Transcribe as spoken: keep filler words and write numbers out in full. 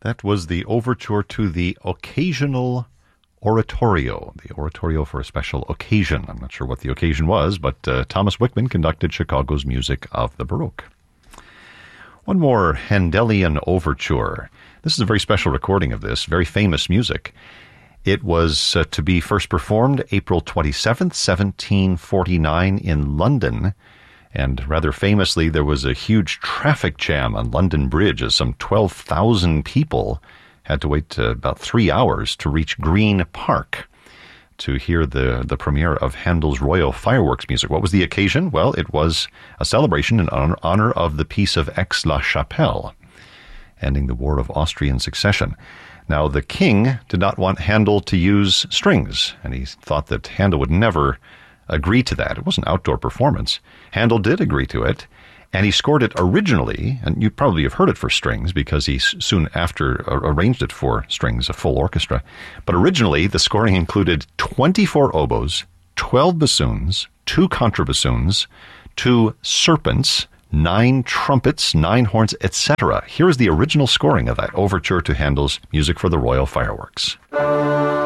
That was the overture to the Occasional Oratorio, the oratorio for a special occasion. I'm not sure what the occasion was, but uh, Thomas Wickman conducted Chicago's music of the Baroque. One more Handelian overture. This is a very special recording of this, very famous music. It was uh, to be first performed April twenty-seventh, seventeen forty-nine in London. And rather famously, there was a huge traffic jam on London Bridge as some twelve thousand people had to wait uh, about three hours to reach Green Park to hear the, the premiere of Handel's Royal Fireworks music. What was the occasion? Well, it was a celebration in honor, honor of the Peace of Aix-la-Chapelle, ending the War of Austrian Succession. Now, the king did not want Handel to use strings, and he thought that Handel would never agree to that. It was an outdoor performance. Handel did agree to it, and he scored it originally, and you probably have heard it for strings because he soon after arranged it for strings, a full orchestra. But originally, the scoring included twenty-four oboes, twelve bassoons, two contrabassoons, two serpents, nine trumpets, nine horns, et cetera. Here is the original scoring of that overture to Handel's Music for the Royal Fireworks.